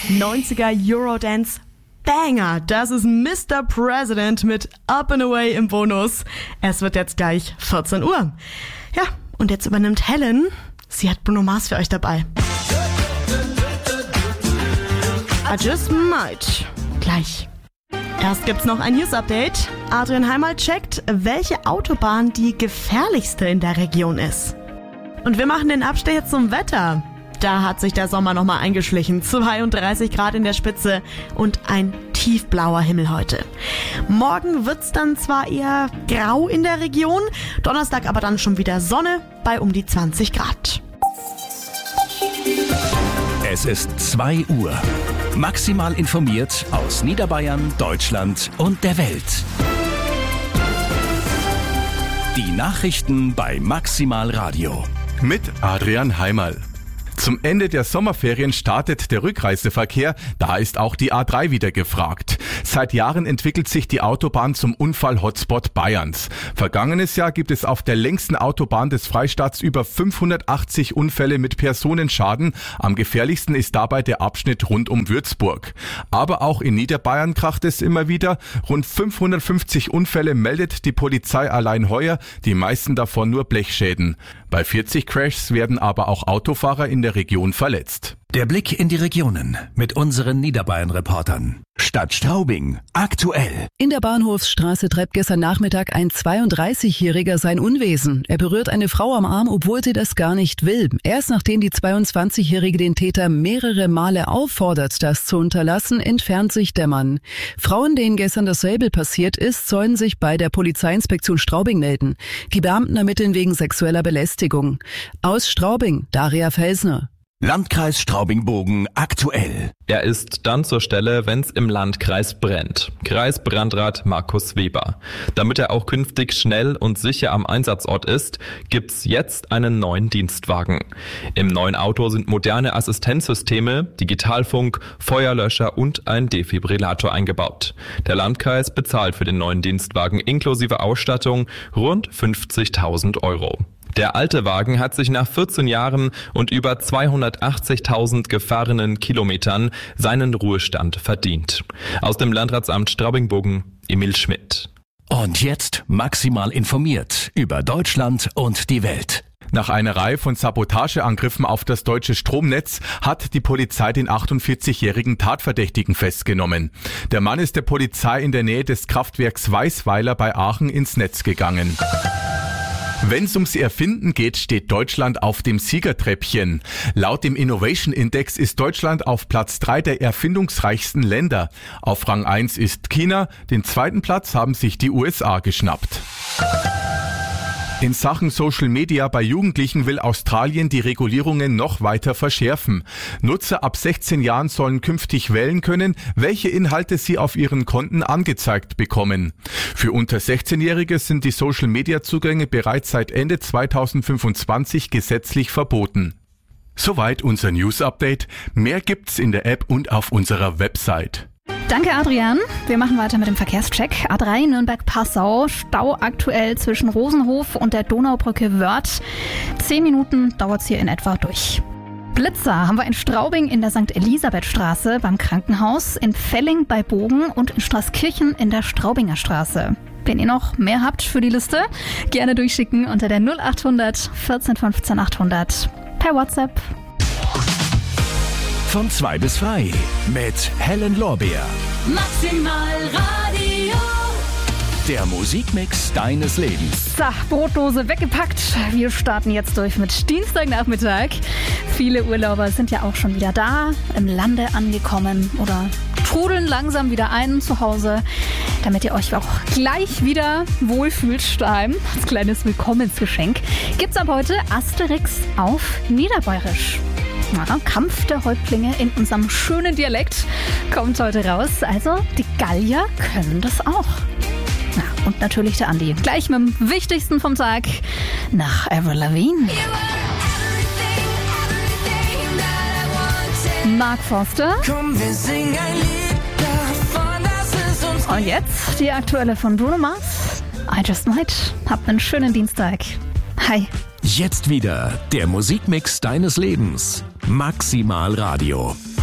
90er Eurodance Banger. Das ist Mr. President mit Up and Away im Bonus. Es wird jetzt gleich 14 Uhr. Ja, und jetzt übernimmt Helen. Sie hat Bruno Mars für euch dabei. I just might. Gleich. Erst gibt's noch ein News-Update. Adrian Heimal checkt, welche Autobahn die gefährlichste in der Region ist. Und wir machen den Abstecher zum Wetter. Da hat sich der Sommer nochmal eingeschlichen. 32 Grad in der Spitze und ein tiefblauer Himmel heute. Morgen wird's dann zwar eher grau in der Region, Donnerstag aber dann schon wieder Sonne bei um die 20 Grad. Es ist 2 Uhr. Maximal informiert aus Niederbayern, Deutschland und der Welt. Die Nachrichten bei Maximal Radio. Mit Adrian Heimal. Zum Ende der Sommerferien startet der Rückreiseverkehr, da ist auch die A3 wieder gefragt. Seit Jahren entwickelt sich die Autobahn zum Unfall-Hotspot Bayerns. Vergangenes Jahr gibt es auf der längsten Autobahn des Freistaats über 580 Unfälle mit Personenschaden. Am gefährlichsten ist dabei der Abschnitt rund um Würzburg. Aber auch in Niederbayern kracht es immer wieder. Rund 550 Unfälle meldet die Polizei allein heuer, die meisten davon nur Blechschäden. Bei 40 Crashs werden aber auch Autofahrer in der Region verletzt. Der Blick in die Regionen mit unseren Niederbayern-Reportern. Stadt Straubing, aktuell. In der Bahnhofsstraße treibt gestern Nachmittag ein 32-Jähriger sein Unwesen. Er berührt eine Frau am Arm, obwohl sie das gar nicht will. Erst nachdem die 22-Jährige den Täter mehrere Male auffordert, das zu unterlassen, entfernt sich der Mann. Frauen, denen gestern dasselbe passiert ist, sollen sich bei der Polizeiinspektion Straubing melden. Die Beamten ermitteln wegen sexueller Belästigung. Aus Straubing, Daria Felsner. Landkreis Straubing-Bogen aktuell. Er ist dann zur Stelle, wenn's im Landkreis brennt. Kreisbrandrat Markus Weber. Damit er auch künftig schnell und sicher am Einsatzort ist, gibt's jetzt einen neuen Dienstwagen. Im neuen Auto sind moderne Assistenzsysteme, Digitalfunk, Feuerlöscher und ein Defibrillator eingebaut. Der Landkreis bezahlt für den neuen Dienstwagen inklusive Ausstattung rund 50.000 €. Der alte Wagen hat sich nach 14 Jahren und über 280.000 gefahrenen Kilometern seinen Ruhestand verdient. Aus dem Landratsamt Straubing-Bogen, Emil Schmidt. Und jetzt maximal informiert über Deutschland und die Welt. Nach einer Reihe von Sabotageangriffen auf das deutsche Stromnetz hat die Polizei den 48-jährigen Tatverdächtigen festgenommen. Der Mann ist der Polizei in der Nähe des Kraftwerks Weißweiler bei Aachen ins Netz gegangen. Wenn es ums Erfinden geht, steht Deutschland auf dem Siegertreppchen. Laut dem Innovation Index ist Deutschland auf Platz 3 der erfindungsreichsten Länder. Auf Rang 1 ist China, den zweiten Platz haben sich die USA geschnappt. In Sachen Social Media bei Jugendlichen will Australien die Regulierungen noch weiter verschärfen. Nutzer ab 16 Jahren sollen künftig wählen können, welche Inhalte sie auf ihren Konten angezeigt bekommen. Für unter 16-Jährige sind die Social Media Zugänge bereits seit Ende 2025 gesetzlich verboten. Soweit unser News Update. Mehr gibt's in der App und auf unserer Website. Danke, Adrian. Wir machen weiter mit dem Verkehrscheck. A3 Nürnberg-Passau, Stau aktuell zwischen Rosenhof und der Donaubrücke Wörth. 10 Minuten dauert's hier in etwa durch. Blitzer haben wir in Straubing in der St. Elisabeth-Straße beim Krankenhaus, in Felling bei Bogen und in Straßkirchen in der Straubinger Straße. Wenn ihr noch mehr habt für die Liste, gerne durchschicken unter der 0800 14 15 800 per WhatsApp. Von 2 bis frei mit Helen Lorbeer. Maximal Radio. Der Musikmix deines Lebens. So, Brotdose weggepackt. Wir starten jetzt durch mit Dienstagnachmittag. Viele Urlauber sind ja auch schon wieder da, im Lande angekommen oder trudeln langsam wieder ein zu Hause, damit ihr euch auch gleich wieder wohlfühlt daheim. Als kleines Willkommensgeschenk gibt's ab heute Asterix auf Niederbayerisch. Ja, Kampf der Häuptlinge in unserem schönen Dialekt kommt heute raus. Also die Gallier können das auch. Ja, und natürlich der Andi. Gleich mit dem Wichtigsten vom Tag nach Avril Lavigne. Mark Forster. Und jetzt die aktuelle von Bruno Mars. I Just Might. Habt einen schönen Dienstag. Hi. Jetzt wieder der Musikmix deines Lebens. Maximal Radio.